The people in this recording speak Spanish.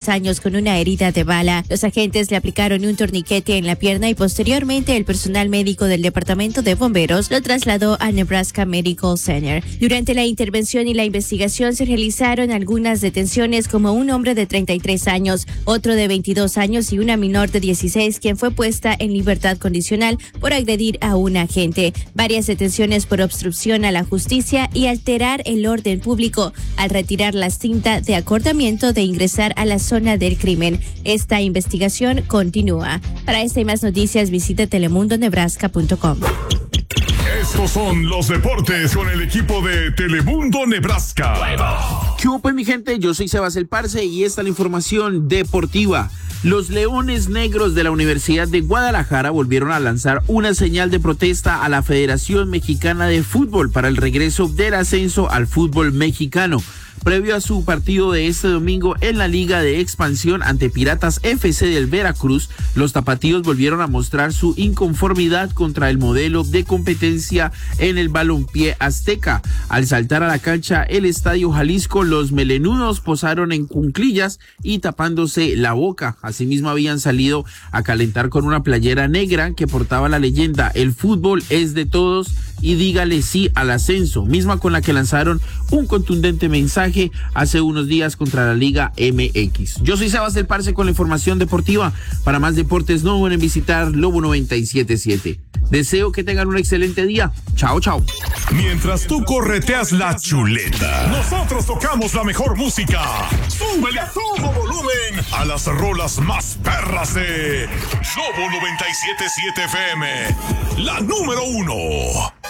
años con una herida de bala. Los agentes le aplicaron un torniquete en la pierna y posteriormente el personal médico del departamento de bomberos lo trasladó al Nebraska Medical Center. Durante la intervención y la investigación se realizaron algunas detenciones, como un hombre de 33 años, otro de 22 años y una menor de 16, quien fue puesta en libertad condicional por agredir a un agente. Varias detenciones por obstrucción a la justicia y alterar el orden público al retirar la cinta de acordamiento de ingresar a la zona del crimen. Esta investigación continúa. Para esta y más noticias visite telemundonebraska.com. Estos son los deportes con el equipo de Telemundo Nebraska. ¿Qué hubo, pues, mi gente? Yo soy Sebas el Parce y esta es la información deportiva. Los Leones Negros de la Universidad de Guadalajara volvieron a lanzar una señal de protesta a la Federación Mexicana de Fútbol para el regreso del ascenso al fútbol mexicano. Previo a su partido de este domingo en la Liga de Expansión ante Piratas FC del Veracruz, los tapatíos volvieron a mostrar su inconformidad contra el modelo de competencia en el balompié azteca. Al saltar a la cancha el Estadio Jalisco, los melenudos posaron en cuclillas y tapándose la boca. Asimismo, habían salido a calentar con una playera negra que portaba la leyenda "El fútbol es de todos y dígale sí al ascenso", misma con la que lanzaron un contundente mensaje hace unos días contra la Liga MX. Yo soy Sebas del Parce con la información deportiva. Para más deportes no duden visitar Lobo 97.7. Deseo que tengan un excelente día. Chao, chao. Mientras tú correteas la chuleta, nosotros tocamos la mejor música. ¡Súbele a todo volumen a las rolas más perras de Lobo 97.7 FM! La número 1.